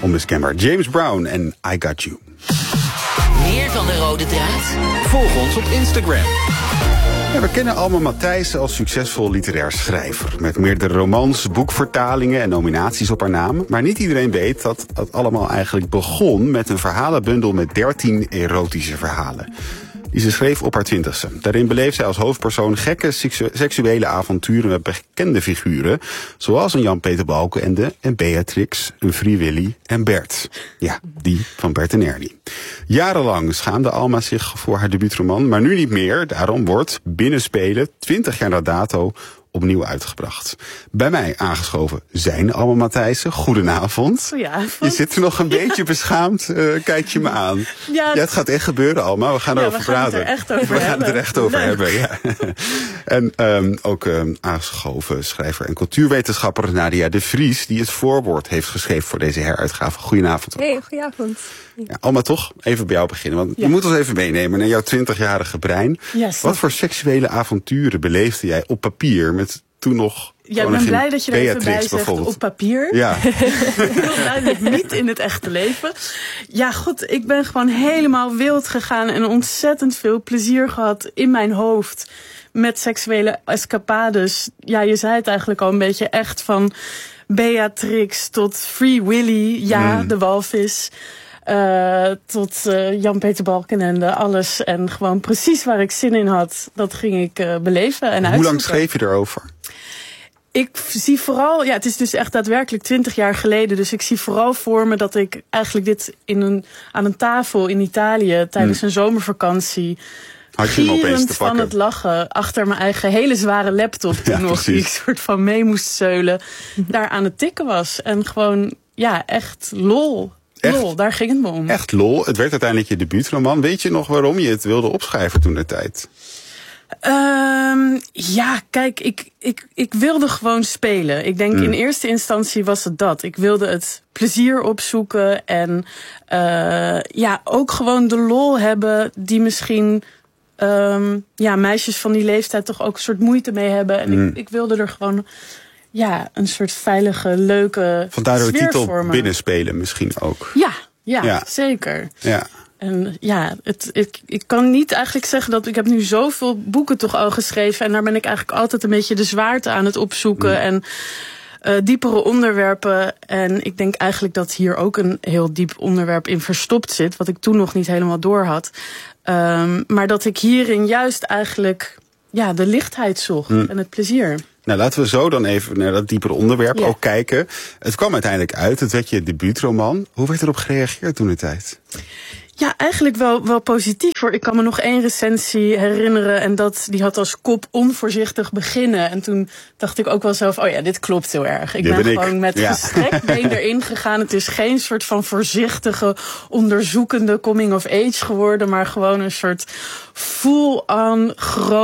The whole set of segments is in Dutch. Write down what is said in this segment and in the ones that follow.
onmiskenbaar. James Brown en I Got You. Meer van de rode draad? Volg ons op Instagram. Ja, we kennen Alma Matthijssen als succesvol literair schrijver. Met meerdere romans, boekvertalingen en nominaties op haar naam. Maar niet iedereen weet dat het allemaal eigenlijk begon met een verhalenbundel met 13 erotische verhalen. Die ze schreef op haar 20ste. Daarin beleeft zij als hoofdpersoon gekke seksuele avonturen met bekende figuren. Zoals een Jan-Peter Balkenende en Beatrix, een Free Willy en Bert. Ja, die van Bert en Ernie. Jarenlang schaamde Alma zich voor haar debuutroman, maar nu niet meer. Daarom wordt Binnenspelen 20 jaar na dato opnieuw uitgebracht. Bij mij aangeschoven zijn Alma Matthijssen. Goedenavond. Goedenavond. Je zit er nog een beetje beschaamd, kijk je me aan. Ja, het gaat echt gebeuren, Alma. We gaan erover praten. We gaan het er echt over hebben. Ja. En ook aangeschoven schrijver en cultuurwetenschapper Nadia de Vries, die het voorwoord heeft geschreven voor deze heruitgave. Goedenavond. Hey, goedenavond. Ja, Alma, toch even bij jou beginnen. Want je moet ons even meenemen naar jouw 20-jarige brein. Yes. Wat voor seksuele avonturen beleefde jij op papier met toen nog... Ja, ik ben blij dat je er even bij zegt op papier. Ja. Heel duidelijk niet in het echte leven. Ja, goed, ik ben gewoon helemaal wild gegaan en ontzettend veel plezier gehad in mijn hoofd met seksuele escapades. Ja, je zei het eigenlijk al een beetje, echt van Beatrix tot Free Willy, de walvis. Tot Jan-Peter Balkenende, alles. En gewoon precies waar ik zin in had, dat ging ik beleven en uitzoeken. Hoe lang schreef je erover? Ik zie vooral, het is dus echt daadwerkelijk 20 jaar geleden. Dus ik zie vooral voor me dat ik eigenlijk dit aan een tafel in Italië tijdens een zomervakantie, had je hem opeens te pakken? Van het lachen achter mijn eigen hele zware laptop toen nog, die ik soort van mee moest zeulen, daar aan het tikken was. En gewoon, echt lol. Lol, daar ging het me om. Echt lol. Het werd uiteindelijk je debuutroman. Weet je nog waarom je het wilde opschrijven toen de tijd? Kijk, ik wilde gewoon spelen. Ik denk in eerste instantie was het dat. Ik wilde het plezier opzoeken en ook gewoon de lol hebben die misschien meisjes van die leeftijd toch ook een soort moeite mee hebben. En ik wilde er gewoon een soort veilige, leuke vandaar de titel vormen. Binnenspelen misschien ook. Ja, zeker. Ja. En ik kan niet eigenlijk zeggen dat ik heb nu zoveel boeken toch al geschreven. En daar ben ik eigenlijk altijd een beetje de zwaarte aan het opzoeken. En diepere onderwerpen. En ik denk eigenlijk dat hier ook een heel diep onderwerp in verstopt zit. Wat ik toen nog niet helemaal door had. Maar dat ik hierin juist eigenlijk de lichtheid zocht en het plezier. Nou, laten we zo dan even naar dat diepere onderwerp ook kijken. Het kwam uiteindelijk uit, het werd je debuutroman. Hoe werd erop gereageerd toen de tijd? Ja, eigenlijk wel positief hoor. Ik kan me nog 1 recensie herinneren en die had als kop onvoorzichtig beginnen. En toen dacht ik ook wel zelf, dit klopt heel erg. Ik ben gewoon met gestrekt been erin gegaan. Het is geen soort van voorzichtige, onderzoekende coming of age geworden, maar gewoon een soort full-on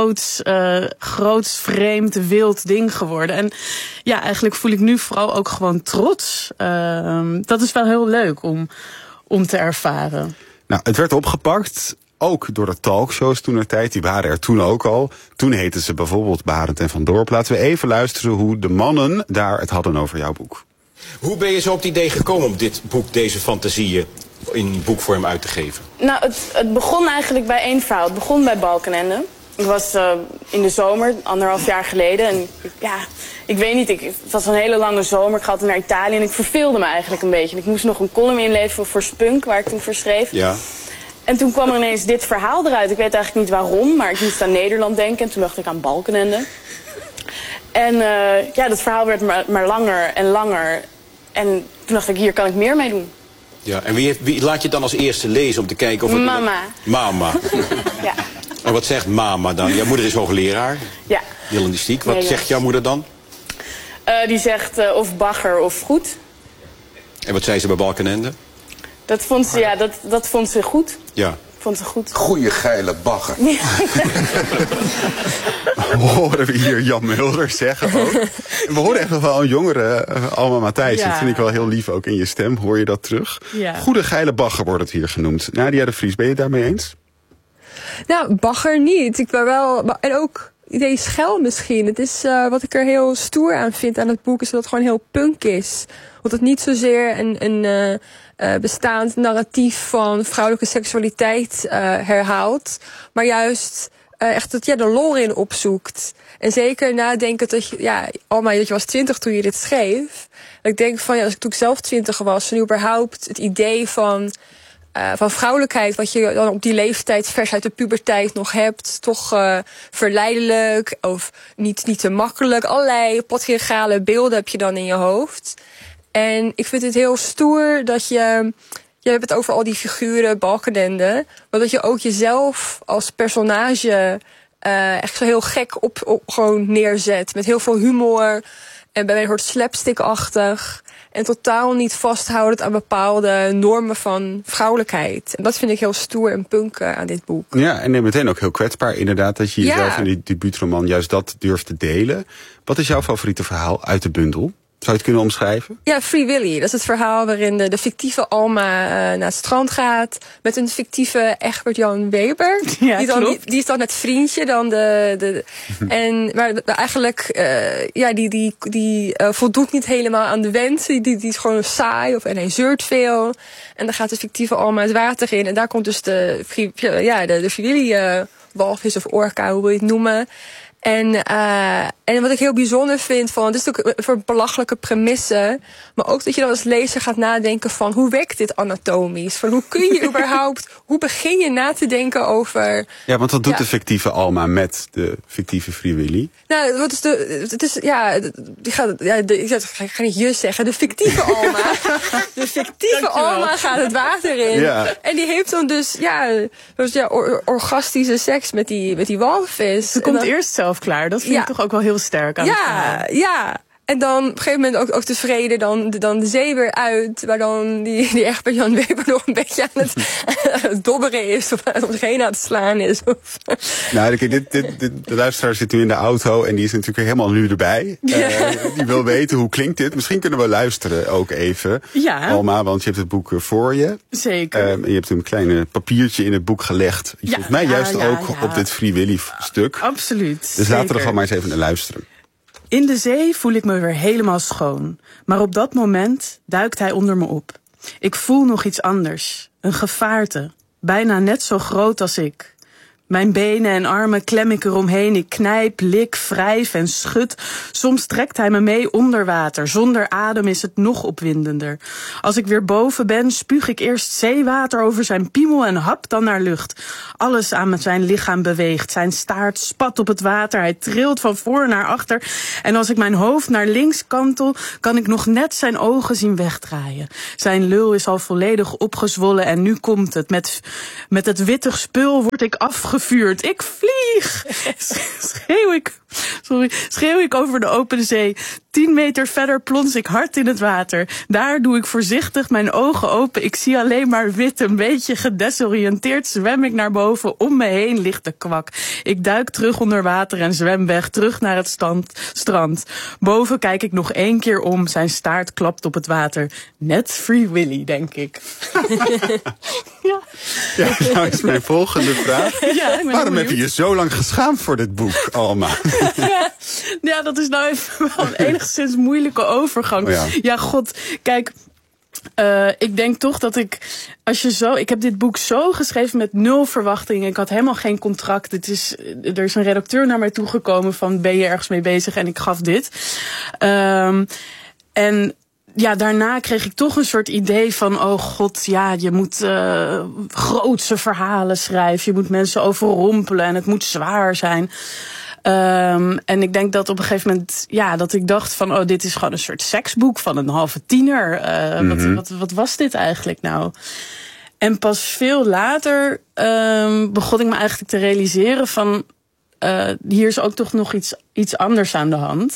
groots, vreemd, wild ding geworden. En eigenlijk voel ik nu vooral ook gewoon trots. Dat is wel heel leuk om te ervaren. Nou, het werd opgepakt, ook door de talkshows toentertijd. Die waren er toen ook al. Toen heten ze bijvoorbeeld Barend en Van Dorp. Laten we even luisteren hoe de mannen daar het hadden over jouw boek. Hoe ben je zo op het idee gekomen om dit boek, deze fantasieën, in boekvorm uit te geven? Nou, het begon eigenlijk bij 1 verhaal. Het begon bij Balkenende. Ik was in de zomer, 1,5 jaar geleden. En ik weet niet, het was een hele lange zomer. Ik ga altijd naar Italië en ik verveelde me eigenlijk een beetje. En ik moest nog een column inleveren voor Spunk, waar ik toen voor schreef. Ja. En toen kwam er ineens dit verhaal eruit. Ik weet eigenlijk niet waarom, maar ik moest aan Nederland denken. En toen dacht ik aan Balkenende. En dat verhaal werd maar langer en langer. En toen dacht ik, hier kan ik meer mee doen. Ja, en wie laat je dan als eerste lezen om te kijken of het... Mama. Mama. Ja. En wat zegt mama dan? Jouw moeder is hoogleraar. Ja. Journalistiek. Wat zegt jouw moeder dan? Die zegt of bagger of goed. En wat zei ze bij Balkenende? Dat vond ze, dat vond ze goed. Ja. Vond ze goed. Goeie geile bagger. Horen we hier Jan Mulder zeggen ook. En we horen echt nog wel een jongere Alma Matthijssen. Dat vind ik wel heel lief ook in je stem. Hoor je dat terug? Ja. Goede geile bagger wordt het hier genoemd. Nadia de Vries, ben je het daarmee eens? Nou, bagger niet. Ik ben wel... En ook... idee schel misschien. Het is wat ik er heel stoer aan vind aan het boek, is dat het gewoon heel punk is. Want het niet zozeer een bestaand narratief van vrouwelijke seksualiteit herhaalt, maar juist echt dat de lol in opzoekt. En zeker nadenken dat je was 20 toen je dit schreef. Dat ik denk van als ik toen zelf 20 was, en überhaupt het idee van vrouwelijkheid, wat je dan op die leeftijd vers uit de puberteit nog hebt, toch verleidelijk of niet te makkelijk. Allerlei patriarchale beelden heb je dan in je hoofd. En ik vind het heel stoer dat je hebt het over al die figuren, Balkenende, maar dat je ook jezelf als personage echt zo heel gek op gewoon neerzet. Met heel veel humor en bij mij hoort slapstick-achtig. En totaal niet vasthoudend aan bepaalde normen van vrouwelijkheid. En dat vind ik heel stoer en punk aan dit boek. Ja, en meteen ook heel kwetsbaar inderdaad, dat je jezelf in die debuutroman juist dat durft te delen. Wat is jouw favoriete verhaal uit de bundel? Zou je het kunnen omschrijven? Ja, Free Willy. Dat is het verhaal waarin de fictieve Alma naar het strand gaat met een fictieve Egbert-Jan Weber. Ja, die is dan het vriendje. Maar eigenlijk, die voldoet niet helemaal aan de wensen. Die is gewoon saai en hij zeurt veel. En dan gaat de fictieve Alma het water in. En daar komt dus de Free Willy walvis of orka, hoe wil je het noemen. En wat ik heel bijzonder vind het is natuurlijk voor belachelijke premissen, maar ook dat je dan als lezer gaat nadenken van hoe werkt dit anatomisch? Van hoe kun je überhaupt, hoe begin je na te denken over... Ja, want wat doet de fictieve Alma met de fictieve Free Willy? Nou, wat is ik ga niet je zeggen, de fictieve Alma. De fictieve Alma gaat het water in. Ja. En die heeft dan dus, orgastische seks met die walvis. Ze komt eerst zelf klaar. Dat vind ik toch ook wel heel sterk aan het verhaal. Ja. En dan op een gegeven moment ook tevreden dan de zee weer uit. Waar dan die Egbert-Jan Weber nog een beetje aan het dobberen is. Of om zich heen aan het slaan is. Nou, de luisteraar zit nu in de auto. En die is natuurlijk helemaal nu erbij. Die wil weten hoe klinkt dit. Misschien kunnen we luisteren ook even. Ja. Alma, want je hebt het boek voor je. Zeker. Je hebt een klein papiertje in het boek gelegd. Volgens mij juist ook op dit Free Willy stuk. Absoluut. Dus laten we er gewoon maar eens even naar luisteren. In de zee voel ik me weer helemaal schoon. Maar op dat moment duikt hij onder me op. Ik voel nog iets anders. Een gevaarte. Bijna net zo groot als ik. Mijn benen en armen klem ik eromheen. Ik knijp, lik, wrijf en schud. Soms trekt hij me mee onder water. Zonder adem is het nog opwindender. Als ik weer boven ben, spuug ik eerst zeewater over zijn piemel en hap dan naar lucht. Alles aan zijn lichaam beweegt. Zijn staart spat op het water. Hij trilt van voor naar achter. En als ik mijn hoofd naar links kantel, kan ik nog net zijn ogen zien wegdraaien. Zijn lul is al volledig opgezwollen en nu komt het. Met het witte spul word ik afgevuurd. Ik vlieg! Schreeuw ik over de open zee. 10 meter verder plons ik hard in het water. Daar doe ik voorzichtig mijn ogen open. Ik zie alleen maar wit, een beetje gedesoriënteerd zwem ik naar boven. Om me heen ligt de kwak. Ik duik terug onder water en zwem weg, terug naar het strand. Boven kijk ik nog 1 keer om. Zijn staart klapt op het water. Net Free Willy, denk ik. Ja, nou is mijn volgende vraag. Waarom heb je je zo lang geschaamd voor dit boek, Alma? Ja, dat is nou even wel een enigszins moeilijke overgang. Oh ja, god, kijk, ik denk toch dat ik heb dit boek zo geschreven met 0 verwachtingen. Ik had helemaal geen contract. Er is een redacteur naar mij toegekomen van, ben je ergens mee bezig? En ik gaf dit. En ja, daarna kreeg ik toch een soort idee van, oh god, ja, je moet grootse verhalen schrijven. Je moet mensen overrompelen en het moet zwaar zijn. En ik denk dat op een gegeven moment, dat ik dacht van, oh, dit is gewoon een soort seksboek van een halve tiener. Wat was dit eigenlijk nou? En pas veel later begon ik me eigenlijk te realiseren van, hier is ook toch nog iets anders aan de hand.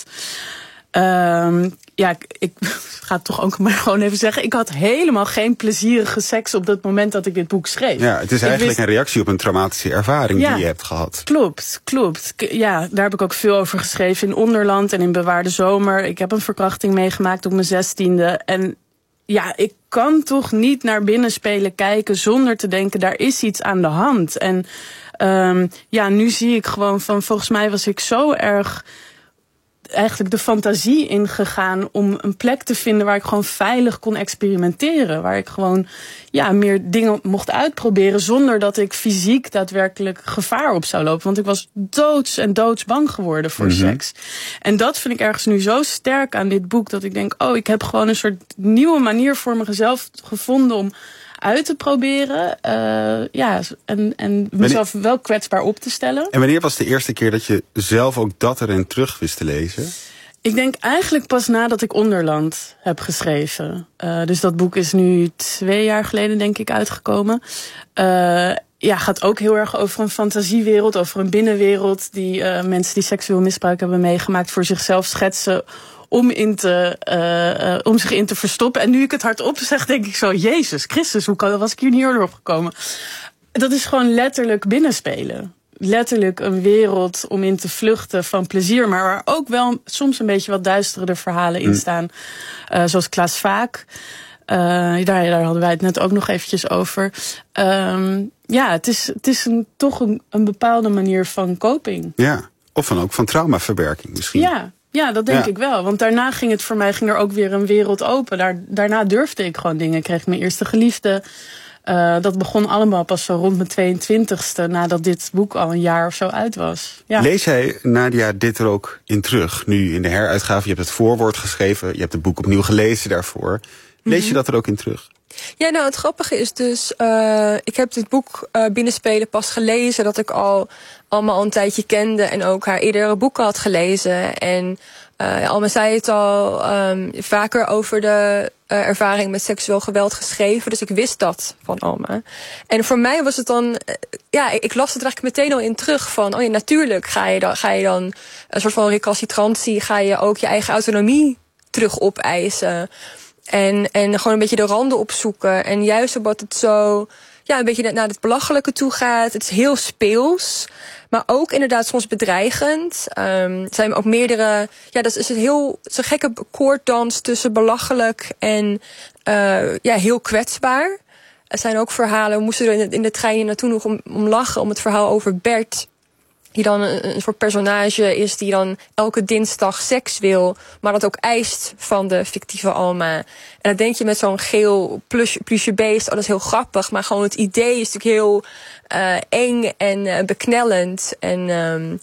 Ik ga het toch ook maar gewoon even zeggen. Ik had helemaal geen plezierige seks op dat moment dat ik dit boek schreef. Ja, het is eigenlijk een reactie op een traumatische ervaring die je hebt gehad. Klopt. Ja, daar heb ik ook veel over geschreven in Onderland en in Bewaarde Zomer. Ik heb een verkrachting meegemaakt op mijn 16e. En ik kan toch niet naar binnenspelen kijken zonder te denken, daar is iets aan de hand. En nu zie ik gewoon van, volgens mij was ik zo erg eigenlijk de fantasie ingegaan om een plek te vinden waar ik gewoon veilig kon experimenteren. Waar ik gewoon meer dingen mocht uitproberen zonder dat ik fysiek daadwerkelijk gevaar op zou lopen. Want ik was doodsbang geworden voor seks. En dat vind ik ergens nu zo sterk aan dit boek, dat ik denk, ik heb gewoon een soort nieuwe manier voor mezelf gevonden om uit te proberen. En mezelf wel kwetsbaar op te stellen. En wanneer was de eerste keer dat je zelf ook dat erin terug wist te lezen? Ik denk eigenlijk pas nadat ik Onderland heb geschreven. Dus dat boek is nu 2 jaar geleden, denk ik, uitgekomen. Gaat ook heel erg over een fantasiewereld, over een binnenwereld die mensen die seksueel misbruik hebben meegemaakt voor zichzelf schetsen om zich in te verstoppen. En nu ik het hardop zeg, denk ik zo, Jezus Christus, hoe was ik hier niet eerder op gekomen? Dat is gewoon letterlijk binnenspelen. Letterlijk een wereld om in te vluchten van plezier, maar waar ook wel soms een beetje wat duisterder verhalen in staan. Zoals Klaas Vaak. Daar hadden wij het net ook nog eventjes over. Het is toch een bepaalde manier van coping. Ja, of ook van traumaverwerking misschien. Ja, dat denk ik wel. Want daarna ging er ook weer een wereld open. Daarna durfde ik gewoon dingen. Ik kreeg mijn eerste geliefde. Dat begon allemaal pas zo rond mijn 22e... nadat dit boek al een jaar of zo uit was. Ja. Lees jij, Nadia, dit er ook in terug? Nu in de heruitgave, je hebt het voorwoord geschreven. Je hebt het boek opnieuw gelezen daarvoor. Lees je dat er ook in terug? Ja, nou, het grappige is dus, ik heb dit boek Binnenspelen pas gelezen, dat ik allemaal al een tijdje kende en ook haar eerdere boeken had gelezen. En Alma zei het al, vaker over de ervaring met seksueel geweld geschreven, dus ik wist dat van Alma. En voor mij was het dan, ik las het er eigenlijk meteen al in terug van, natuurlijk ga je dan een soort van recalcitrantie, ga je ook je eigen autonomie terug opeisen. En gewoon een beetje de randen opzoeken. En juist omdat het zo een beetje naar het belachelijke toe gaat. Het is heel speels. Maar ook inderdaad soms bedreigend. Zijn ook meerdere. Dat is zo'n gekke koorddans tussen belachelijk en heel kwetsbaar. Er zijn ook verhalen. We moesten er in de trein hier naartoe nog om lachen. Om het verhaal over Bert. Die dan een soort personage is die dan elke dinsdag seks wil, maar dat ook eist van de fictieve Alma. En dan denk je met zo'n geel plusje beest, dat is heel grappig, maar gewoon het idee is natuurlijk heel eng en beknellend. En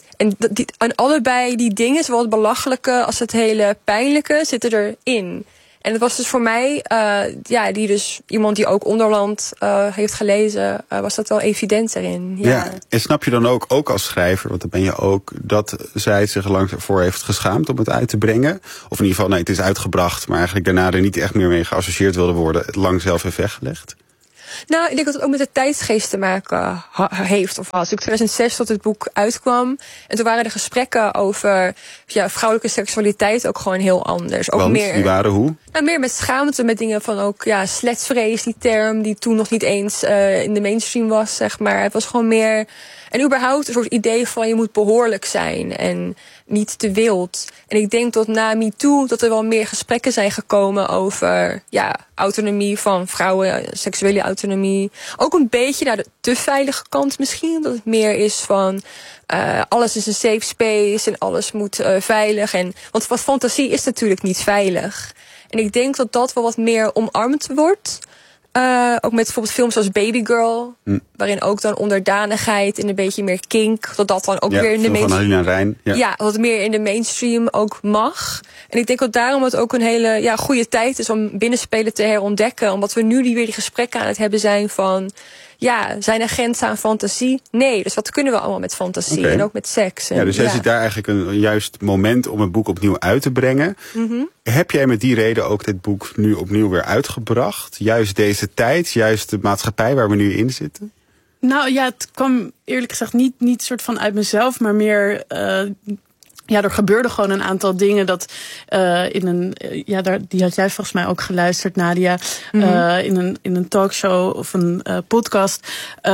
allebei die dingen, zowel het belachelijke als het hele pijnlijke, zitten erin. En het was dus voor mij, die dus iemand die ook Onderland heeft gelezen, was dat wel evident erin. Ja, en snap je dan ook als schrijver, want dan ben je ook, dat zij zich lang voor heeft geschaamd om het uit te brengen? Of in ieder geval, nee, het is uitgebracht, maar eigenlijk daarna er niet echt meer mee geassocieerd wilde worden, het lang zelf heeft weggelegd? Nou, ik denk dat het ook met de tijdsgeest te maken heeft of was. In 2006 tot het boek uitkwam. En toen waren de gesprekken over vrouwelijke seksualiteit ook gewoon heel anders. Ook want, meer, die waren hoe? Nou, meer met schaamte, met dingen van ook sletsvrees, die term die toen nog niet eens in de mainstream was, zeg maar. Het was gewoon meer. En überhaupt een soort idee van je moet behoorlijk zijn en niet te wild. En ik denk dat na MeToo dat er wel meer gesprekken zijn gekomen over autonomie van vrouwen, seksuele autonomie. Ook een beetje naar de te veilige kant misschien. Dat het meer is van alles is een safe space en alles moet veilig. Want fantasie is natuurlijk niet veilig. En ik denk dat dat wel wat meer omarmd wordt. Ook met bijvoorbeeld films als Baby Girl, waarin ook dan onderdanigheid en een beetje meer kink, dat dan ook weer in de mainstream. Van Halina Rijn. Ja, dat het meer in de mainstream ook mag. En ik denk dat daarom het ook een hele goede tijd is om binnenspelen te herontdekken, omdat we nu weer die gesprekken aan het hebben zijn van, zijn er grenzen aan fantasie? Nee, dus wat kunnen we allemaal met fantasie en ook met seks? En, dus jij ziet daar eigenlijk een juist moment om het boek opnieuw uit te brengen. Mm-hmm. Heb jij met die reden ook dit boek nu opnieuw weer uitgebracht? Juist deze tijd, juist de maatschappij waar we nu in zitten? Nou ja, het kwam eerlijk gezegd niet soort van uit mezelf, maar meer Ja, er gebeurde gewoon een aantal dingen dat die had jij volgens mij ook geluisterd, Nadia, in een talkshow of een podcast.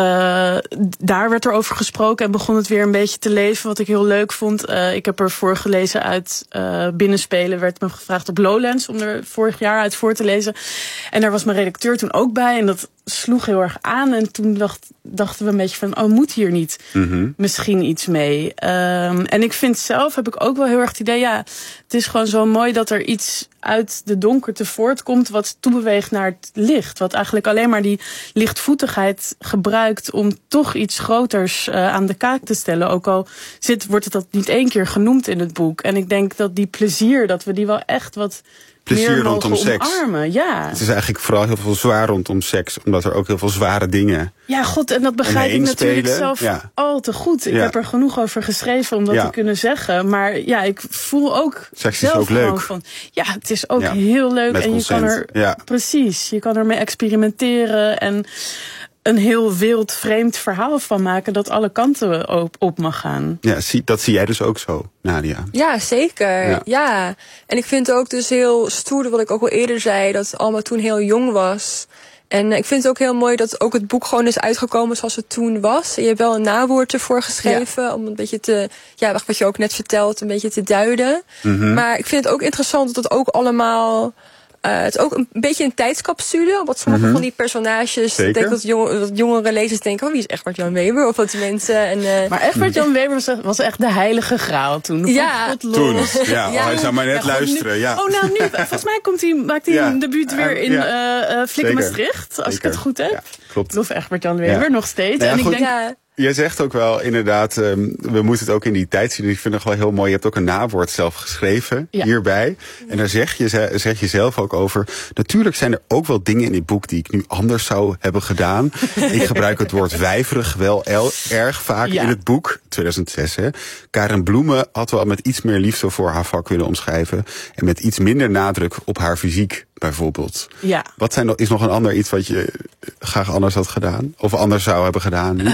Daar werd er over gesproken en begon het weer een beetje te leven, wat ik heel leuk vond. Ik heb er voorgelezen uit Binnenspelen, werd me gevraagd op Lowlands om er vorig jaar uit voor te lezen. En daar was mijn redacteur toen ook bij en dat sloeg heel erg aan. En toen dachten we een beetje van, moet hier niet misschien iets mee? En ik vind zelf, heb ik ook wel heel erg het idee, het is gewoon zo mooi dat er iets uit de donkerte voortkomt wat toebeweegt naar het licht. Wat eigenlijk alleen maar die lichtvoetigheid gebruikt om toch iets groters aan de kaak te stellen. Ook al wordt het niet 1 keer genoemd in het boek. En ik denk dat die plezier, dat we die wel echt wat plezier rondom seks. Omarmen, ja. Het is eigenlijk vooral heel veel zwaar rondom seks, omdat er ook heel veel zware dingen Ja, god, en dat begrijp ik natuurlijk zelf al te goed. Ik heb er genoeg over geschreven om dat te kunnen zeggen. Maar ja, ik voel ook seks zelf is ook leuk. Van, het is ook heel leuk. Met en consent. Je kan er precies, je kan ermee experimenteren en een heel wild, vreemd verhaal van maken dat alle kanten op mag gaan. Ja, dat zie jij dus ook zo, Nadia. Ja, zeker. Ja. En ik vind het ook dus heel stoer, wat ik ook al eerder zei, dat Alma toen heel jong was. En ik vind het ook heel mooi dat ook het boek gewoon is uitgekomen zoals het toen was. En je hebt wel een nawoord ervoor geschreven om een beetje te, wat je ook net vertelt, een beetje te duiden. Maar ik vind het ook interessant dat het ook allemaal het is ook een beetje een tijdscapsule. Wat sommige van die personages, denk dat jongere lezers denken, wie is Egbert-Jan Weber? Of wat mensen. Maar Egbert-Jan Weber was echt de heilige graal toen. Toen. Hij zou maar net luisteren. Nu, volgens mij maakt hij een debuut weer in Flikker Maastricht. Als ik het goed heb. Ja, klopt. Of Egbert-Jan Weber nog steeds. En ik denk... Jij zegt ook wel inderdaad, we moeten het ook in die tijd zien. Ik vind het wel heel mooi. Je hebt ook een nawoord zelf geschreven hierbij. En daar zeg je zelf ook over. Natuurlijk zijn er ook wel dingen in dit boek die ik nu anders zou hebben gedaan. Ik gebruik het woord wijverig wel erg vaak in het boek. 2006, hè. Karen Bloemen had wel met iets meer liefde voor haar vak willen omschrijven. En met iets minder nadruk op haar fysiek, bijvoorbeeld. Ja. Is nog een ander iets wat je graag anders had gedaan? Of anders zou hebben gedaan nu?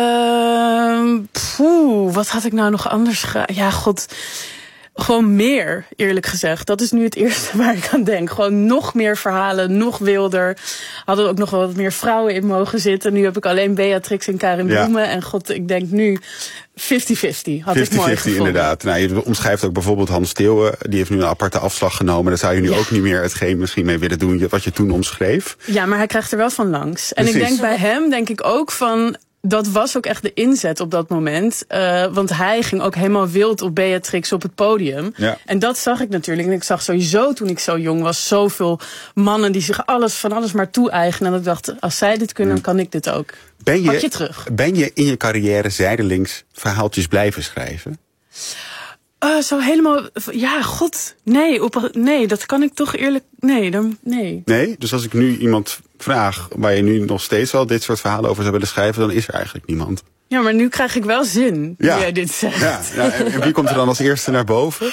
Wat had ik nou nog anders gedaan? Ja, god. Gewoon meer, eerlijk gezegd. Dat is nu het eerste waar ik aan denk. Gewoon nog meer verhalen, nog wilder. Hadden er ook nog wel wat meer vrouwen in mogen zitten. Nu heb ik alleen Beatrix en Karin Bloemen. En god, ik denk nu 50-50 had ik mooi gevonden. Inderdaad. Nou, je omschrijft ook bijvoorbeeld Hans Theeuwen. Die heeft nu een aparte afslag genomen. Daar zou je nu ook niet meer hetgeen misschien mee willen doen wat je toen omschreef. Ja, maar hij krijgt er wel van langs. En ik denk bij hem, denk ik ook van... Dat was ook echt de inzet op dat moment. Want hij ging ook helemaal wild op Beatrix op het podium. Ja. En dat zag ik natuurlijk. En ik zag sowieso toen ik zo jong was zoveel mannen die zich van alles maar toe-eigenen. En ik dacht, als zij dit kunnen, dan kan ik dit ook. Pak je terug. Ben je in je carrière zijdelings verhaaltjes blijven schrijven? Zo helemaal... Ja, god. Nee, dat kan ik toch eerlijk... Nee. Nee? Dus als ik nu iemand vraag waar je nu nog steeds wel dit soort verhalen over zou willen schrijven, dan is er eigenlijk niemand. Ja, maar nu krijg ik wel zin, nu jij dit zegt. Ja. En wie komt er dan als eerste naar boven?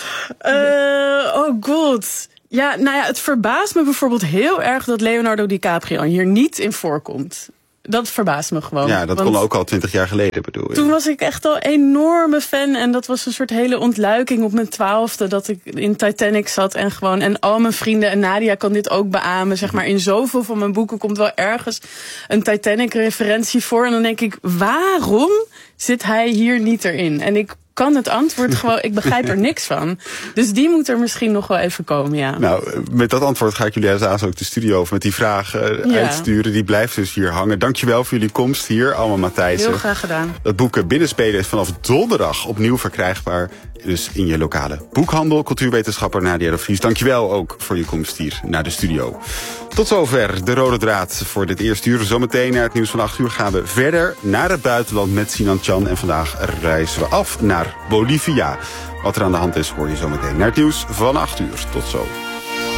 Oh god. Ja, nou ja, het verbaast me bijvoorbeeld heel erg dat Leonardo DiCaprio hier niet in voorkomt. Dat verbaast me gewoon. Ja, dat kon ook al 20 jaar geleden, bedoel je. Toen was ik echt al enorme fan. En dat was een soort hele ontluiking op mijn 12e. Dat ik in Titanic zat en al mijn vrienden. En Nadia kan dit ook beamen. Zeg maar, in zoveel van mijn boeken komt wel ergens een Titanic-referentie voor. En dan denk ik, waarom zit hij hier niet erin? En ik kan het antwoord gewoon, ik begrijp er niks van. Dus die moet er misschien nog wel even komen, ja. Nou, met dat antwoord ga ik jullie helaas ook de studio of met die vraag uitsturen. Die blijft dus hier hangen. Dankjewel voor jullie komst hier, Alma Matthijssen. Heel graag gedaan. Dat boek Binnenspelen is vanaf donderdag opnieuw verkrijgbaar. Dus in je lokale boekhandel. Cultuurwetenschapper Nadia de Vries, dankjewel ook voor je komst hier naar de studio. Tot zover de rode draad voor dit eerste uur. Zometeen naar het nieuws van 8 uur gaan we verder naar het buitenland met Sinan Chan. En vandaag reizen we af naar Bolivia. Wat er aan de hand is hoor je zometeen naar het nieuws van 8 uur. Tot zo.